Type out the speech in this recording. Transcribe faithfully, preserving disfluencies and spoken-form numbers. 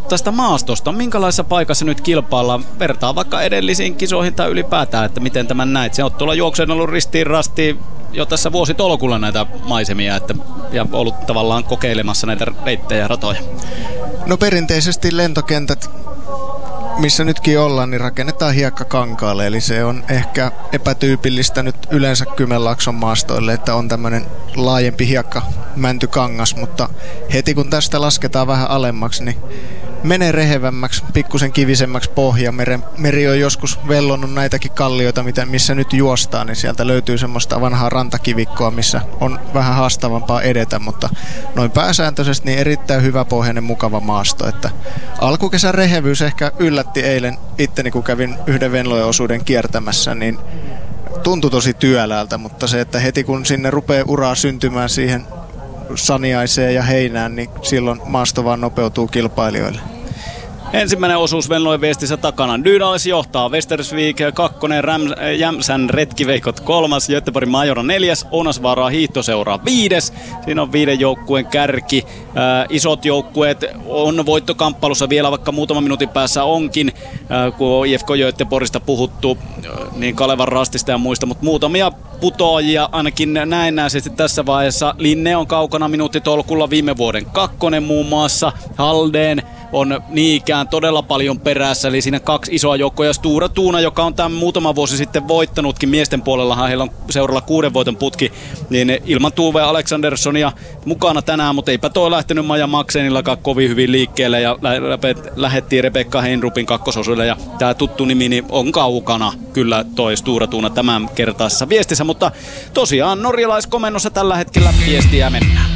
tästä maastosta. Minkälaisessa paikassa nyt kilpaillaan? Vertaa vaikka edellisiin kisoihin tai ylipäätään, että miten tämän näit. Se on tuolla juokseen ollut ristiin rastiin jo tässä vuositolkulla näitä maisemia että, ja ollut tavallaan kokeilemassa näitä reittejä ja ratoja. No perinteisesti lentokentät, missä nytkin ollaan, niin rakennetaan hiekkakankaalle, eli se on ehkä epätyypillistä nyt yleensä Kymenlaakson maastoille, että on tämmöinen laajempi hiekkamäntykangas, mutta heti kun tästä lasketaan vähän alemmaksi, niin menee rehevämmäksi, pikkusen kivisemmäksi pohja. Meri, meri on joskus vellonnut näitäkin kallioita, mitä, missä nyt juostaan, niin sieltä löytyy semmoista vanhaa rantakivikkoa, missä on vähän haastavampaa edetä, mutta noin pääsääntöisesti niin erittäin hyvä pohjainen, mukava maasto. Että alkukesän rehevyys ehkä yllätti eilen itteni, kun kävin yhden Venlojen osuuden kiertämässä, niin tuntui tosi työläältä, mutta se, että heti kun sinne rupeaa uraa syntymään siihen Saniaiseen ja Heinään, niin silloin maasto vaan nopeutuu kilpailijoille. Ensimmäinen osuus Venlojen viestissä takana. Dynalis johtaa, Västersvik kakkonen, Räm- Jämsän retkiveikot kolmas, Göteborgin Majora neljäs, Ounasvaaraa hiihto seuraa viides. Siinä on viiden joukkueen kärki. Äh, isot joukkueet on voittokamppailussa vielä, vaikka muutaman minuutin päässä onkin, äh, kun on I F K Göteborgista puhuttu, äh, niin Kalevan Rastista ja muista, mutta muutamia putoajia ainakin näennäisesti tässä vaiheessa. Linne on kaukana minuuttitolkulla, viime vuoden kakkonen muun muassa. Haldén on niinkään todella paljon perässä, eli siinä kaksi isoa joukkoa, ja Stura Tuuna, joka on tämän muutama vuosi sitten voittanutkin, miesten puolellahan heillä on seuralla kuuden voiton putki, niin ilman Tuve Aleksanderssonia mukana tänään, mutta eipä toi lähtenyt Maja Maksenillakaan kovin hyvin liikkeelle, ja lä- lähettiin Rebekka Heinrupin kakkososuudelle, ja tämä tuttu nimi niin on kaukana kyllä toi Stura Tuuna tämän kertaisessa viestissä, mutta tosiaan norjalaiskomennossa tällä hetkellä viestiä mennään.